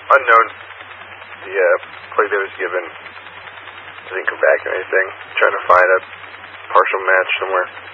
unknown. The play that was given didn't come back or anything. Trying to find a partial match somewhere.